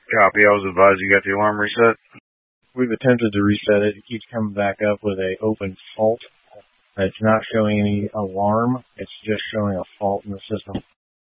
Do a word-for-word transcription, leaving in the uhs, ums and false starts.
Copy. I was advised you got the alarm reset. We've attempted to reset it. It keeps coming back up with a open fault. It's not showing any alarm. It's just showing a fault in the system.